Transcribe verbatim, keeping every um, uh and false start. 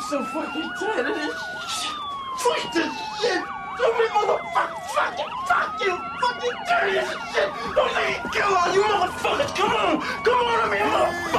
so fucking tired of this shit. Fuck this shit. Stupid motherfucker. Fuck it. Fuck you. Fucking dirty as shit. Don't let me kill all you motherfuckers. Come on. Come on, I mean, motherfucker.